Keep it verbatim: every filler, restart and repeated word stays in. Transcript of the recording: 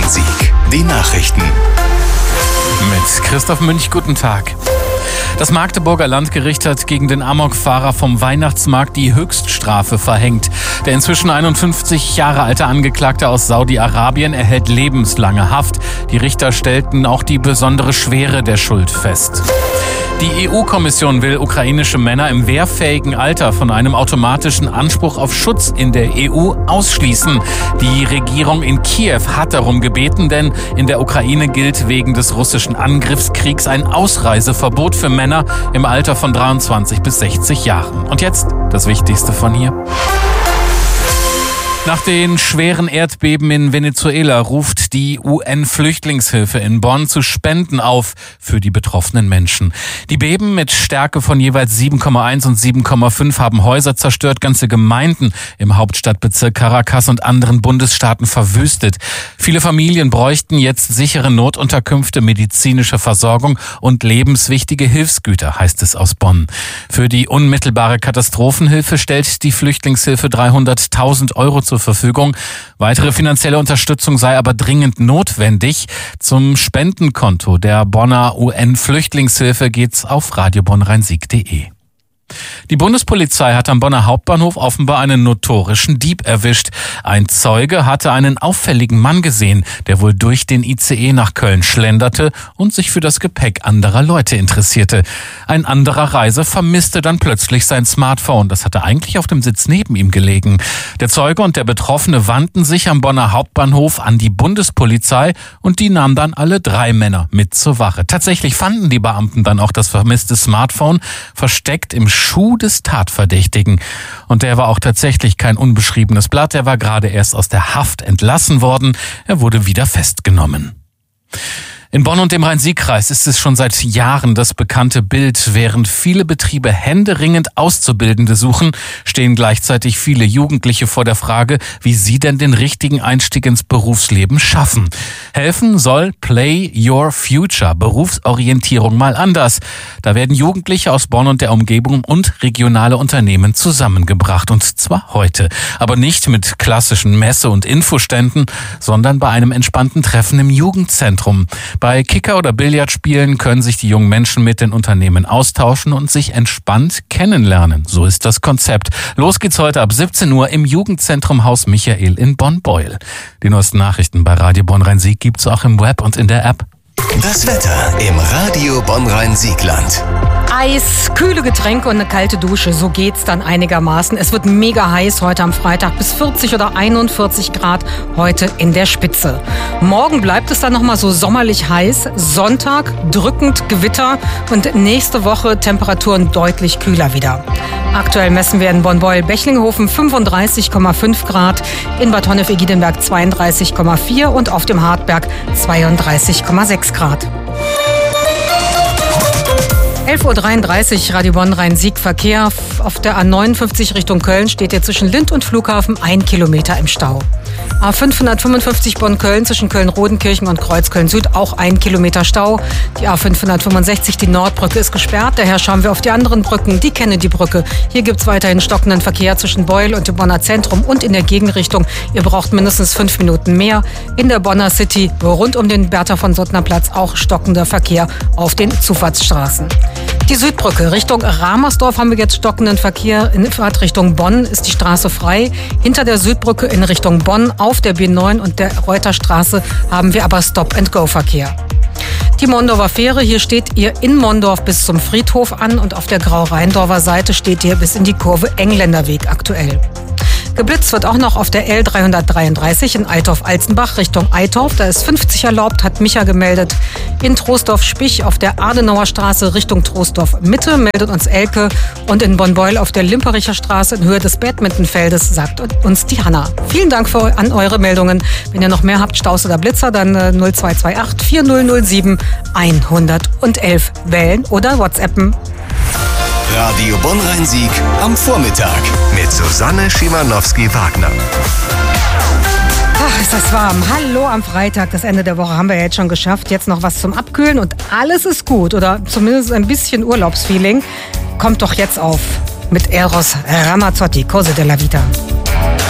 Bonn-Rhein-Sieg. Die Nachrichten. Mit Christoph Münch, guten Tag. Das Magdeburger Landgericht hat gegen den Amokfahrer vom Weihnachtsmarkt die Höchststrafe verhängt. Der inzwischen einundfünfzig Jahre alte Angeklagte aus Saudi-Arabien erhält lebenslange Haft. Die Richter stellten auch die besondere Schwere der Schuld fest. Die E U-Kommission will ukrainische Männer im wehrfähigen Alter von einem automatischen Anspruch auf Schutz in der E U ausschließen. Die Regierung in Kiew hat darum gebeten, denn in der Ukraine gilt wegen des russischen Angriffskriegs ein Ausreiseverbot für Männer im Alter von dreiundzwanzig bis sechzig Jahren. Und jetzt das Wichtigste von hier. Nach den schweren Erdbeben in Venezuela ruft die U N-Flüchtlingshilfe in Bonn zu Spenden auf für die betroffenen Menschen. Die Beben mit Stärke von jeweils sieben Komma eins und sieben Komma fünf haben Häuser zerstört, ganze Gemeinden im Hauptstadtbezirk Caracas und anderen Bundesstaaten verwüstet. Viele Familien bräuchten jetzt sichere Notunterkünfte, medizinische Versorgung und lebenswichtige Hilfsgüter, heißt es aus Bonn. Für die unmittelbare Katastrophenhilfe stellt die Flüchtlingshilfe dreihunderttausend Euro zur Verfügung. Weitere finanzielle Unterstützung sei aber dringend notwendig. Zum Spendenkonto der Bonner U N-Flüchtlingshilfe geht's auf radio bonn rhein sieg punkt de. Die Bundespolizei hat am Bonner Hauptbahnhof offenbar einen notorischen Dieb erwischt. Ein Zeuge hatte einen auffälligen Mann gesehen, der wohl durch den I C E nach Köln schlenderte und sich für das Gepäck anderer Leute interessierte. Ein anderer Reiser vermisste dann plötzlich sein Smartphone. Das hatte eigentlich auf dem Sitz neben ihm gelegen. Der Zeuge und der Betroffene wandten sich am Bonner Hauptbahnhof an die Bundespolizei und die nahm dann alle drei Männer mit zur Wache. Tatsächlich fanden die Beamten dann auch das vermisste Smartphone versteckt im Schuh des Tatverdächtigen. Und der war auch tatsächlich kein unbeschriebenes Blatt. Er war gerade erst aus der Haft entlassen worden. Er wurde wieder festgenommen. In Bonn und dem Rhein-Sieg-Kreis ist es schon seit Jahren das bekannte Bild. Während viele Betriebe händeringend Auszubildende suchen, stehen gleichzeitig viele Jugendliche vor der Frage, wie sie denn den richtigen Einstieg ins Berufsleben schaffen. Helfen soll Play Your Future, Berufsorientierung mal anders. Da werden Jugendliche aus Bonn und der Umgebung und regionale Unternehmen zusammengebracht. Und zwar heute. Aber nicht mit klassischen Messe- und Infoständen, sondern bei einem entspannten Treffen im Jugendzentrum. Bei Kicker- oder Billardspielen können sich die jungen Menschen mit den Unternehmen austauschen und sich entspannt kennenlernen. So ist das Konzept. Los geht's heute ab siebzehn Uhr im Jugendzentrum Haus Michael in Bonn-Beuel. Die neuesten Nachrichten bei Radio Bonn-Rhein-Sieg gibt's auch im Web und in der App. Das Wetter im Radio Bonn-Rhein-Siegland. Eis, kühle Getränke und eine kalte Dusche, so geht's dann einigermaßen. Es wird mega heiß heute am Freitag, bis vierzig oder einundvierzig Grad heute in der Spitze. Morgen bleibt es dann nochmal so sommerlich heiß, Sonntag drückend Gewitter und nächste Woche Temperaturen deutlich kühler wieder. Aktuell messen wir in Bonn-Beuel-Bechlinghofen fünfunddreißig Komma fünf Grad, in Bad Honnef-Egidinberg zweiunddreißig Komma vier und auf dem Hartberg zweiunddreißig Komma sechs Grad. elf Uhr dreiunddreißig, Radio Bonn-Rhein-Sieg Verkehr. Auf der A neunundfünfzig Richtung Köln steht ihr zwischen Lindt und Flughafen ein Kilometer im Stau. A fünfhundertfünfundfünfzig Bonn-Köln zwischen Köln-Rodenkirchen und Kreuzköln-Süd auch ein Kilometer Stau. Die A fünfhundertfünfundsechzig, die Nordbrücke, ist gesperrt. Daher schauen wir auf die anderen Brücken. Die Kennedy-Brücke. Hier gibt es weiterhin stockenden Verkehr zwischen Beuel und dem Bonner Zentrum und in der Gegenrichtung. Ihr braucht mindestens fünf Minuten mehr. In der Bonner City rund um den Bertha-von-Suttner-Platz auch stockender Verkehr auf den Zufahrtsstraßen. Die Südbrücke Richtung Ramersdorf haben wir jetzt stockenden Verkehr. In Fahrt Richtung Bonn ist die Straße frei. Hinter der Südbrücke in Richtung Bonn auf der B neun und der Reuterstraße haben wir aber Stop-and-Go-Verkehr. Die Mondorfer Fähre, hier steht ihr in Mondorf bis zum Friedhof an und auf der Grau-Rheindorfer Seite steht ihr bis in die Kurve Engländerweg aktuell. Geblitzt wird auch noch auf der L dreihundertdreiunddreißig in Eitorf-Alzenbach Richtung Eitorf. Da ist fünfzig erlaubt, hat Micha gemeldet. In Troisdorf-Spich auf der Adenauer Straße Richtung Troisdorf-Mitte meldet uns Elke. Und in Bonn-Beuel auf der Limpericher Straße in Höhe des Badmintonfeldes sagt uns die Hanna. Vielen Dank für, an eure Meldungen. Wenn ihr noch mehr habt, Staus oder Blitzer, dann äh, null zwei zwei acht vier null null sieben eins eins eins wählen oder WhatsAppen. Radio Bonn-Rhein-Sieg am Vormittag mit Susanne Schimanowski-Wagner. Ach, ist das warm. Hallo am Freitag. Das Ende der Woche haben wir ja jetzt schon geschafft. Jetzt noch was zum Abkühlen und alles ist gut. Oder zumindest ein bisschen Urlaubsfeeling. Kommt doch jetzt auf mit Eros Ramazzotti, Cose della Vita.